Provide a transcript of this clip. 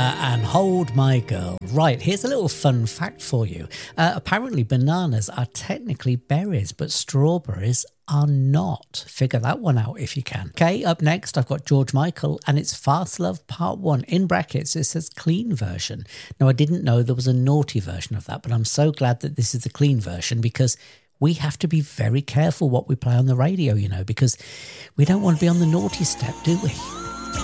and Hold My Girl. Right, here's a little fun fact for you. Apparently bananas are technically berries, but strawberries are not. Figure that one out if you can. Okay, up next I've got George Michael and it's Fast Love Part 1. In brackets it says clean version. Now I didn't know there was a naughty version of that, but I'm so glad that this is the clean version because we have to be very careful what we play on the radio, you know, because we don't want to be on the naughty step, do we?